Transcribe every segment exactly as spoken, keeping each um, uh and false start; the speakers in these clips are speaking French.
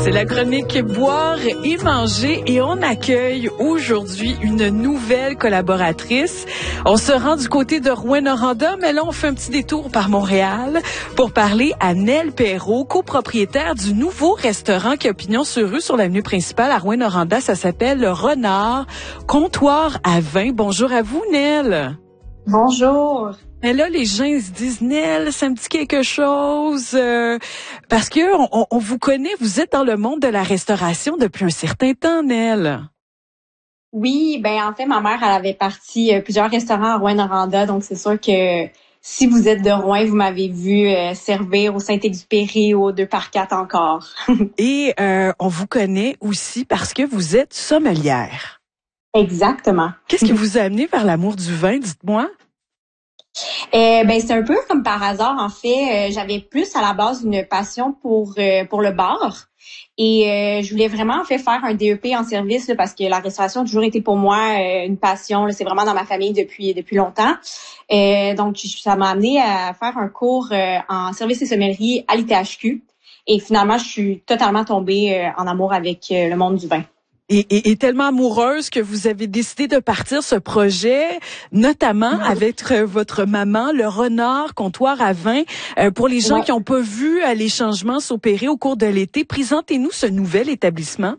C'est la chronique Boire et manger et on accueille aujourd'hui une nouvelle collaboratrice. On se rend du côté de Rouyn-Noranda, mais là on fait un petit détour par Montréal pour parler à Nell Perreault, copropriétaire du nouveau restaurant qui a pignon sur rue sur l'avenue principale à Rouyn-Noranda. Ça s'appelle le Renard, comptoir à vin. Bonjour à vous, Nell. Bonjour. Mais là, les gens ils se disent, Nell, ça me dit quelque chose, euh, parce que on, on vous connaît, vous êtes dans le monde de la restauration depuis un certain temps, Nell. Oui, ben en fait, ma mère, elle avait parti euh, plusieurs restaurants à Rouyn-Noranda, donc c'est sûr que si vous êtes de Rouen, vous m'avez vu euh, servir au Saint-Exupéry ou au deux par quatre encore. Et euh, on vous connaît aussi parce que vous êtes sommelière. Exactement. Qu'est-ce qui vous a amené vers l'amour du vin, dites-moi? Euh, ben c'est un peu comme par hasard en fait. Euh, j'avais plus à la base une passion pour euh, pour le bar et euh, je voulais vraiment en fait faire un D E P en service là, parce que la restauration a toujours été pour moi euh, une passion. Là, c'est vraiment dans ma famille depuis depuis longtemps. Euh, donc ça m'a amené à faire un cours euh, en service et sommellerie à l'I T H Q et finalement je suis totalement tombée euh, en amour avec euh, le monde du vin. Et, et, et tellement amoureuse que vous avez décidé de partir ce projet, notamment avec euh, votre maman, le Renard, comptoir à vin. Euh, pour les gens Ouais. qui n'ont pas vu euh, les changements s'opérer au cours de l'été, présentez-nous ce nouvel établissement.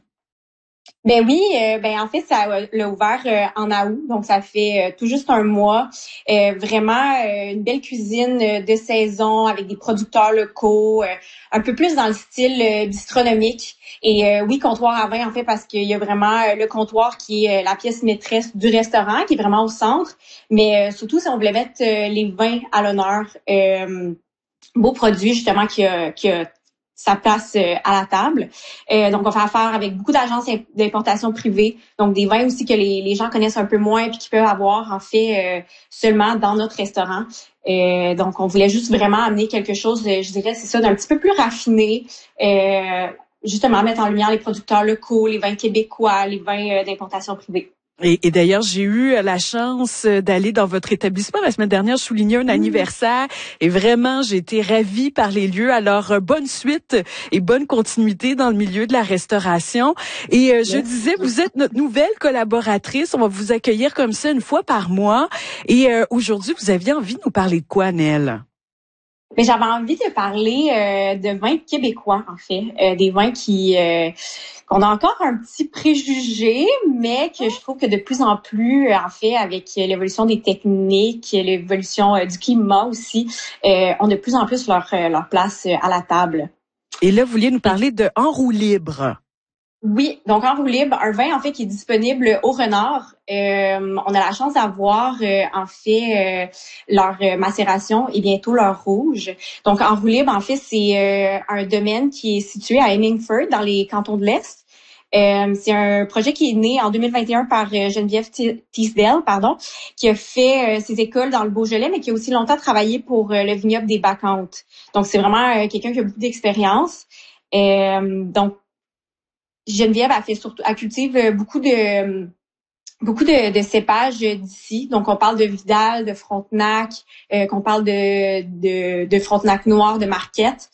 Ben oui, euh, ben en fait ça l'a ouvert euh, en août, donc ça fait euh, tout juste un mois. Euh, vraiment euh, une belle cuisine euh, de saison avec des producteurs locaux, euh, un peu plus dans le style euh, bistronomique. Et euh, oui, comptoir à vin en fait parce qu'il y a vraiment euh, le comptoir qui est euh, la pièce maîtresse du restaurant, qui est vraiment au centre. Mais euh, surtout si on voulait mettre euh, les vins à l'honneur, euh, beau produit justement qui a, qui a sa place euh, à la table. Euh, donc, on fait affaire avec beaucoup d'agences d'importation privées, donc des vins aussi que les, les gens connaissent un peu moins puis qui peuvent avoir en fait euh, seulement dans notre restaurant. Euh, donc, on voulait juste vraiment amener quelque chose, je dirais, c'est ça, d'un petit peu plus raffiné, euh, justement mettre en lumière les producteurs locaux, les vins québécois, les vins euh, d'importation privée. Et, et d'ailleurs, j'ai eu la chance d'aller dans votre établissement la semaine dernière. Je soulignais un anniversaire et vraiment, j'ai été ravie par les lieux. Alors, euh, bonne suite et bonne continuité dans le milieu de la restauration. Et euh, je disais, vous êtes notre nouvelle collaboratrice. On va vous accueillir comme ça une fois par mois. Et euh, aujourd'hui, vous aviez envie de nous parler de quoi, Nell? Mais j'avais envie de parler euh, de vins québécois, en fait, euh, des vins qui euh, qu'on a encore un petit préjugé, mais que je trouve que de plus en plus, en fait, avec l'évolution des techniques, l'évolution euh, du climat aussi, euh, ont de plus en plus leur leur place à la table. Et là, vous vouliez nous parler de En roue libre. Oui, donc en roue libre, un vin en fait qui est disponible au Renard. Euh, on a la chance d'avoir euh, en fait euh, leur euh, macération et bientôt leur rouge. Donc en roue libre, en fait, c'est euh, un domaine qui est situé à Hemingford dans les cantons de l'Est. Euh, c'est un projet qui est né en deux mille vingt et un par euh, Geneviève Teasdale, pardon, qui a fait euh, ses écoles dans le Beaujolais, mais qui a aussi longtemps travaillé pour euh, le vignoble des Bacchantes. Donc c'est vraiment euh, quelqu'un qui a beaucoup d'expérience. Euh, donc Geneviève a fait surtout, elle cultive beaucoup de beaucoup de, de cépages d'ici. Donc on parle de Vidal, de Frontenac, euh, qu'on parle de, de de Frontenac noir, de Marquette,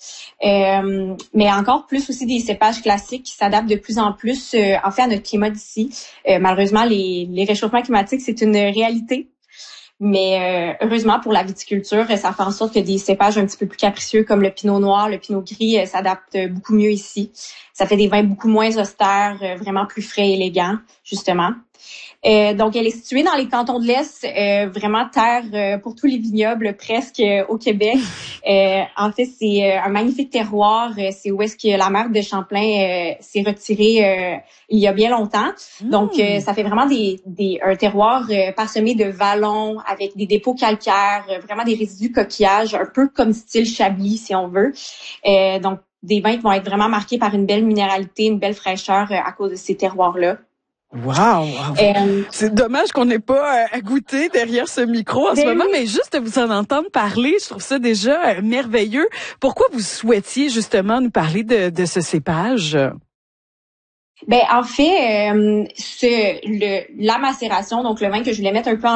euh, mais encore plus aussi des cépages classiques qui s'adaptent de plus en plus euh, en fait à notre climat d'ici. Euh, malheureusement, les les réchauffements climatiques c'est une réalité. Mais euh, heureusement pour la viticulture, ça fait en sorte que des cépages un petit peu plus capricieux comme le pinot noir, le pinot gris euh, s'adaptent beaucoup mieux ici. Ça fait des vins beaucoup moins austères, euh, vraiment plus frais et élégants, justement. Euh, donc, elle est située dans les cantons de l'Est, euh, vraiment terre euh, pour tous les vignobles presque euh, au Québec. Euh, en fait, c'est euh, un magnifique terroir. Euh, c'est où est-ce que la mer de Champlain euh, s'est retirée euh, il y a bien longtemps. Donc, euh, ça fait vraiment des, des un terroir euh, parsemé de vallons avec des dépôts calcaires, euh, vraiment des résidus coquillages, un peu comme style Chablis si on veut. Euh, donc, des vins qui vont être vraiment marqués par une belle minéralité, une belle fraîcheur euh, à cause de ces terroirs-là. Wow! Euh, C'est dommage qu'on n'ait pas à goûter derrière ce micro en ce moment, oui. mais juste de vous en entendre parler, je trouve ça déjà merveilleux. Pourquoi vous souhaitiez justement nous parler de, de ce cépage? Ben en fait, euh, ce, le, la macération, donc le vin que je voulais mettre un peu en